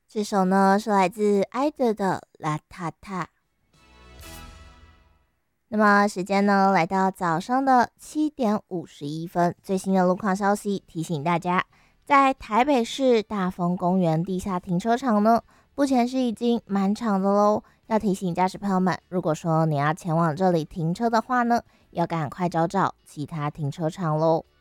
这首呢是来自艾德的《La Ta Ta》。那么时间呢来到早上的7:51，最新的路况消息提醒大家，在台北市大丰公园地下停车场呢，目前是已经满场的喽。要提醒驾驶朋友们，如果说你要前往这里停车的话呢，要赶快找其他停车场喽。